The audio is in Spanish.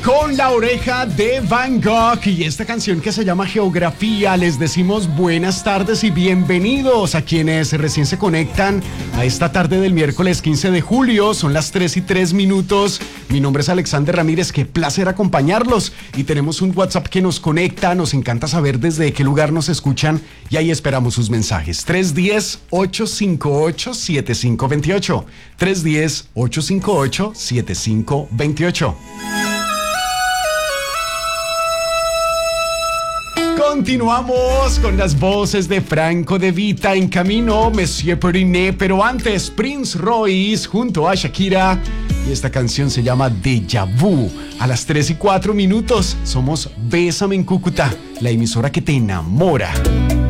Con la oreja de Van Gogh y esta canción que se llama Geografía. Les decimos buenas tardes y bienvenidos a quienes recién se conectan a esta tarde del miércoles 15 de julio. Son las 3:03. Mi nombre es Alexander Ramírez, qué placer acompañarlos. Y tenemos un WhatsApp que nos conecta, nos encanta saber desde qué lugar nos escuchan y ahí esperamos sus mensajes. 310-858-7528. 310-858-7528. Continuamos con las voces de Franco De Vita en camino, Monsieur Periné, pero antes Prince Royce junto a Shakira y esta canción se llama Déjà Vu. A las 3:04 somos Bésame en Cúcuta, la emisora que te enamora.